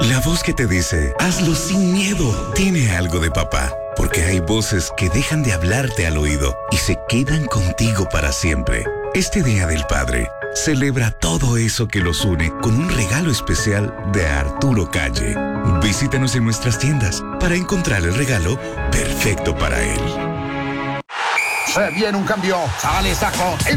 La voz que te dice, hazlo sin miedo, tiene algo de papá. Porque hay voces que dejan de hablarte al oído y se quedan contigo para siempre. Este Día del Padre, celebra todo eso que los une con un regalo especial de Arturo Calle. Visítanos en nuestras tiendas para encontrar el regalo perfecto para él. Se viene un cambio, sale Saco.